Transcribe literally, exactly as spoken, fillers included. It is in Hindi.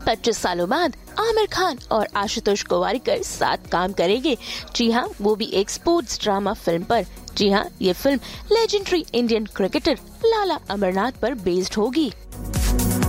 पच्चीस सालों बाद आमिर खान और आशुतोष गोवारिकर साथ काम करेंगे। जी हाँ, वो भी एक स्पोर्ट्स ड्रामा फिल्म पर। जी हाँ, ये फिल्म लेजेंडरी इंडियन क्रिकेटर लाला अमरनाथ पर बेस्ड होगी।